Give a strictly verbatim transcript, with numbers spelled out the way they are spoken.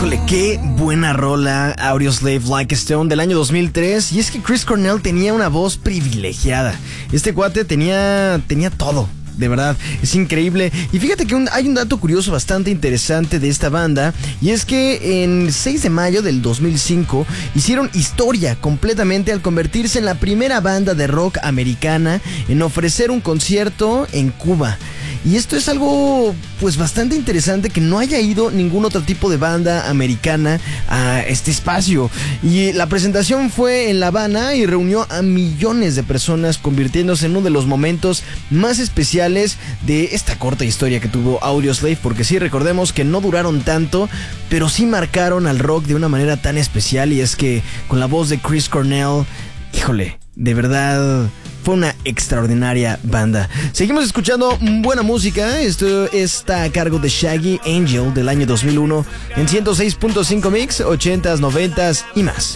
Híjole, qué buena rola, Audioslave Like a Stone del año dos mil tres. Y es que Chris Cornell tenía una voz privilegiada. Este cuate tenía, tenía todo. De verdad, es increíble. Y fíjate que un, hay un dato curioso bastante interesante de esta banda. Y es que en seis de mayo del dos mil cinco hicieron historia completamente al convertirse en la primera banda de rock americana en ofrecer un concierto en Cuba. Y esto es algo pues bastante interesante, que no haya ido ningún otro tipo de banda americana a este espacio. Y la presentación fue en La Habana y reunió a millones de personas, convirtiéndose en uno de los momentos más especiales de esta corta historia que tuvo Audioslave. Porque sí, recordemos que no duraron tanto, pero sí marcaron al rock de una manera tan especial. Y es que con la voz de Chris Cornell, híjole, de verdad fue una extraordinaria banda. Seguimos escuchando buena música. Esto está a cargo de Shaggy, Angel, del año dos mil uno, en ciento seis punto cinco Mix, ochentas, noventas y más.